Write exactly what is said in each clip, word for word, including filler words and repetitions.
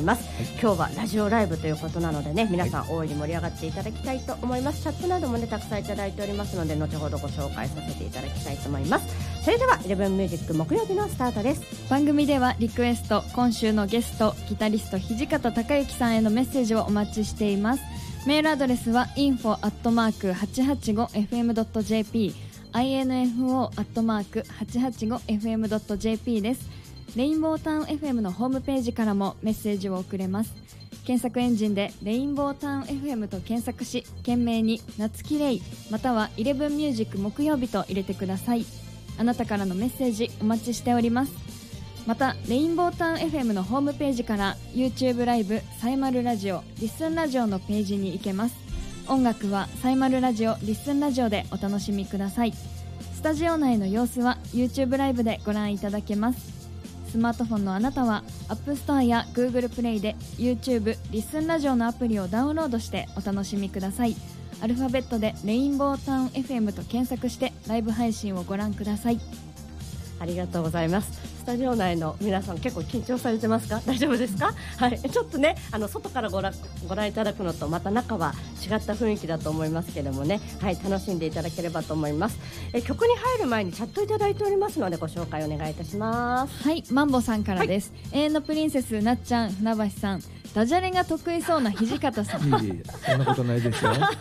います、はい、今日はラジオライブということなのでね、皆さん大いに盛り上がっていただきたいと思います。チャットなどもねたくさんいただいておりますので、後ほどご紹介させていただきたいと思います。それではイレブンミュージック木曜日のスタートです。 番組ではリクエスト、今週のゲストギタリスト土方孝之さんへのメッセージをお待ちしています。メールアドレスは インフォ アットマーク はちはちご エフエム ドット ジェーピー インフォ アットマーク はちはちご エフエム ドット ジェーピー です。レインボータウン エフエム のホームページからもメッセージを送れます。検索エンジンでレインボータウン エフエム と検索し、懸命に夏木レイまたはイレブンミュージック木曜日と入れてください。あなたからのメッセージお待ちしております。またレインボータウン エフエム のホームページから YouTube ライブサイマルラジオリッスンラジオのページに行けます。音楽はサイマルラジオリッスンラジオでお楽しみください。スタジオ内の様子は YouTube ライブでご覧いただけます。スマートフォンのあなたは App Store や Google プレイで YouTube リッスンラジオのアプリをダウンロードしてお楽しみください。アルファベットでレインボータウン エフエム と検索してライブ配信をご覧ください。 ありがとうございます。スタジオ内の皆さん結構緊張されてますか？大丈夫ですか？はい、ちょっとねあの外からご覧、ご覧いただくのとまた中は違った雰囲気だと思いますけれどもね、はい、楽しんでいただければと思います。え曲に入る前にチャットいただいておりますのでご紹介お願いいたします。 はい、マンボさんからです、はい、永遠のプリンセスなっちゃん船橋さん、ダジャレが得意そうな土方さんいいそんなことないですよ、はい、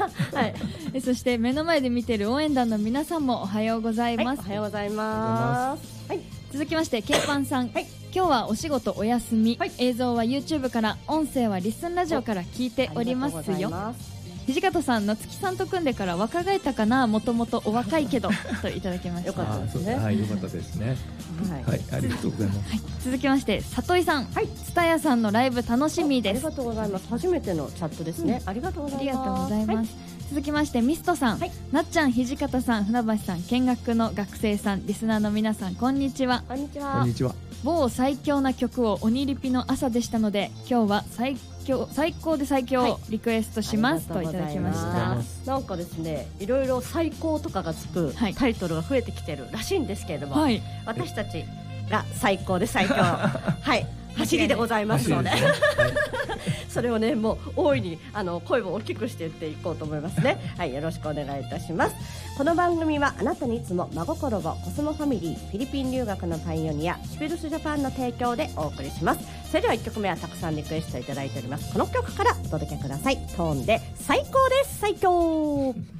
そして目の前で見てる応援団の皆さんもおはようございます、 はい、おはようございます。はい、 続きましてケイパンさん、はい、今日はお仕事お休み、はい、映像は YouTube から音声はリッスンラジオから聞いておりますよ。土方さん、夏木さんと組んでから若返ったかな、もともとお若いけどといただきました。 よかったですね。 はい、よかったですね。はい、はい、ありがとうございます。 はい、続きまして里井さん、はい、蔦屋さんのライブ楽しみです。 ありがとうございます。初めてのチャットですね、うん、ありがとうございます。 ありがとうございます、はい、続きましてミストさん、はい、なっちゃん、土方さん、船橋さん、見学の学生さん、リスナーの皆さん、こんにちは。 こんにちは。 こんにちは。 某最強な曲を鬼リピの朝でしたので、今日は最強最高で最強をリクエストします、はい、といただきました。 なんかですね、いろいろ最高とかがつくタイトルが増えてきてるらしいんですけれども、はい、私たちが最高で最強はい走りでございますので、それをねもう大いにあの声を大きくして言っていこうと思いますね。はい、よろしくお願いいたします。この番組はあなたにいつも真心を、コスモファミリー、フィリピン留学のパイオニアシュペルスジャパンの提供でお送りします。それではいっきょくめはたくさんリクエストいただいております。この曲からお届けください。トーンで最高です最強。